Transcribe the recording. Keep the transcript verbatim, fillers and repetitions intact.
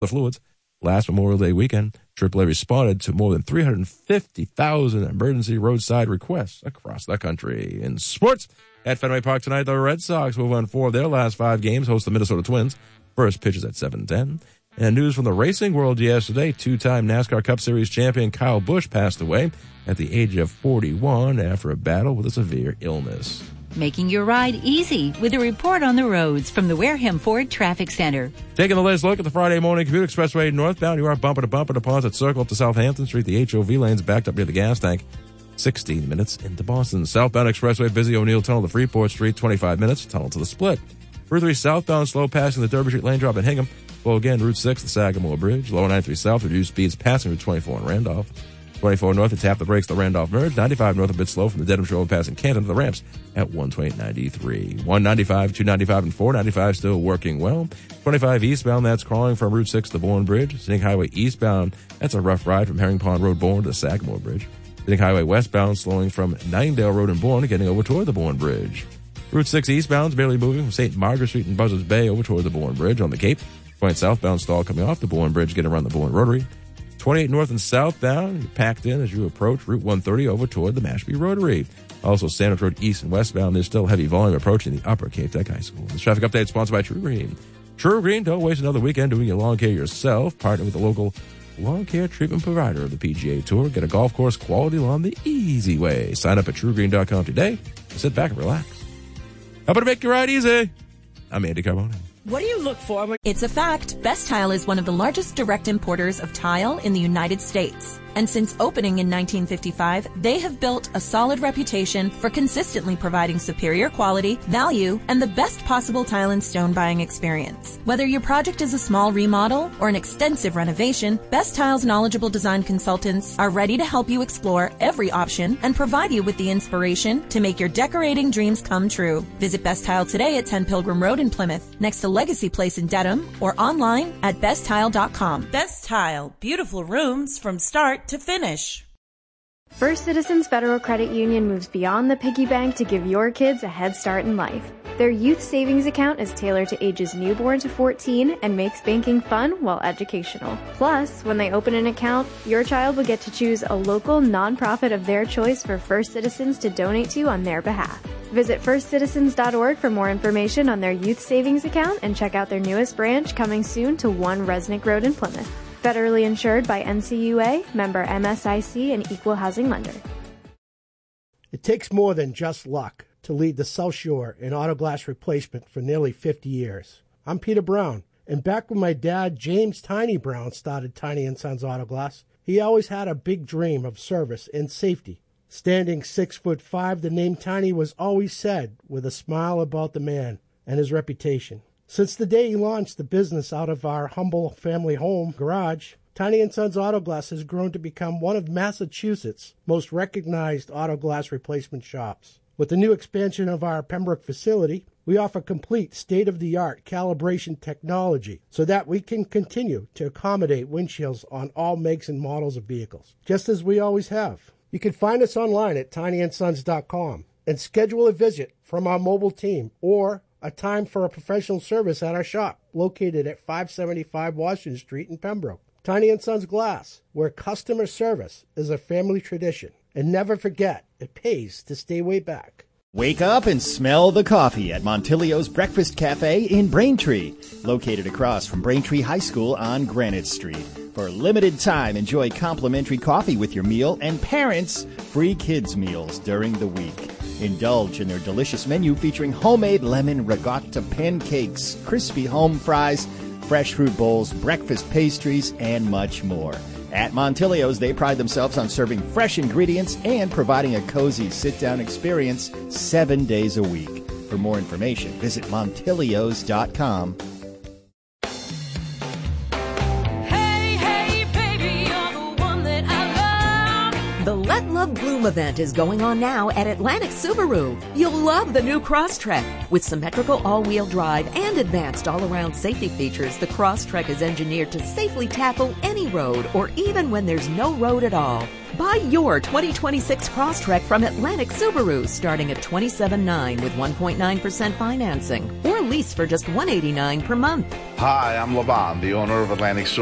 the fluids. Last Memorial Day weekend, triple A responded to more than three hundred fifty thousand emergency roadside requests across the country. In sports, at Fenway Park tonight, the Red Sox will win four of their last five games, host the Minnesota Twins. First pitch is at seven ten. And news from the racing world yesterday, two-time NASCAR Cup Series champion Kyle Busch passed away at the age of forty-one after a battle with a severe illness. Making your ride easy with a report on the roads from the Wareham Ford Traffic Center. Taking the latest look at the Friday morning commute expressway northbound. You are bumper to bumper to Ponset Circle up to Southampton Street. The H O V lane's backed up near the gas tank. sixteen minutes into Boston. Southbound expressway busy O'Neill Tunnel to Freeport Street. twenty-five minutes. Tunnel to the Split. Route three southbound slow passing the Derby Street lane drop in Hingham. Slow again Route six, the Sagamore Bridge. Lower ninety-three south, reduced speeds passing Route twenty-four in Randolph. twenty-four north, it's tap the brakes, the Randolph merge. ninety-five north, a bit slow from the Dedham Shore passing Canton to the ramps at one twenty-eight ninety-three. one ninety-five, two ninety-five, and four ninety-five still working well. twenty-five eastbound, that's crawling from Route six to the Bourne Bridge. Scenic Highway eastbound, that's a rough ride from Herring Pond Road, Bourne to the Sagamore Bridge. Scenic Highway westbound, slowing from Nightingale Road in Bourne, getting over toward the Bourne Bridge. Route six eastbound is barely moving from Saint Margaret Street and Buzzards Bay over toward the Bourne Bridge on the Cape. twenty southbound stall coming off the Bourne Bridge, getting around the Bourne Rotary. twenty-eight north and southbound, you're packed in as you approach Route one thirty over toward the Mashpee Rotary. Also, Sandwich Road east and westbound, there's still heavy volume approaching the upper Cape Tech High School. This traffic update is sponsored by True Green. True Green, don't waste another weekend doing your lawn care yourself. Partner with the local lawn care treatment provider of the P G A Tour. Get a golf course quality lawn the easy way. Sign up at true green dot com today. Sit back and relax. How about to make your ride easy? I'm Andy Carbone. What do you look for? It's a fact. Best Tile is one of the largest direct importers of tile in the United States. And since opening in nineteen fifty-five, they have built a solid reputation for consistently providing superior quality, value, and the best possible tile and stone buying experience. Whether your project is a small remodel or an extensive renovation, Best Tile's knowledgeable design consultants are ready to help you explore every option and provide you with the inspiration to make your decorating dreams come true. Visit Best Tile today at ten Pilgrim Road in Plymouth, next to Legacy Place in Dedham, or online at best tile dot com. Best Tile. Beautiful rooms from start to finish. First Citizens Federal Credit Union moves beyond the piggy bank to give your kids a head start in life. Their youth savings account is tailored to ages newborn to fourteen and makes banking fun while educational. Plus, when they open an account, your child will get to choose a local nonprofit of their choice for First Citizens to donate to on their behalf. Visit first citizens dot org for more information on their youth savings account and check out their newest branch coming soon to one Resnick Road in Plymouth. Federally insured by N C U A, member M S I C, and equal housing lender. It takes more than just luck to lead the South Shore in auto glass replacement for nearly fifty years. I'm Peter Brown, and back when my dad, James Tiny Brown, started Tiny and Sons Auto Glass, he always had a big dream of service and safety. Standing six foot five, the name Tiny was always said with a smile about the man and his reputation. Since the day he launched the business out of our humble family home garage, Tiny and Sons Auto Glass has grown to become one of Massachusetts' most recognized auto glass replacement shops. With the new expansion of our Pembroke facility, we offer complete state-of-the-art calibration technology so that we can continue to accommodate windshields on all makes and models of vehicles, just as we always have. You can find us online at tiny and sons dot com and schedule a visit from our mobile team or a time for a professional service at our shop, located at five seventy-five Washington Street in Pembroke. Tiny and Sons Glass, where customer service is a family tradition. And never forget, it pays to stay way back. Wake up and smell the coffee at Montilio's Breakfast Cafe in Braintree, located across from Braintree High School on Granite Street. For a limited time, enjoy complimentary coffee with your meal and parents' free kids' meals during the week. Indulge in their delicious menu featuring homemade lemon ricotta pancakes, crispy home fries, fresh fruit bowls, breakfast pastries, and much more. At Montilio's, they pride themselves on serving fresh ingredients and providing a cozy sit-down experience seven days a week. For more information, visit montilios dot com. The Let Love Bloom event is going on now at Atlantic Subaru. You'll love the new Crosstrek. With symmetrical all-wheel drive and advanced all-around safety features, the Crosstrek is engineered to safely tackle any road or even when there's no road at all. Buy your twenty twenty-six Crosstrek from Atlantic Subaru starting at twenty-seven thousand nine hundred dollars with one point nine percent financing. Or lease for just one hundred eighty-nine dollars per month. Hi, I'm Laban, the owner of Atlantic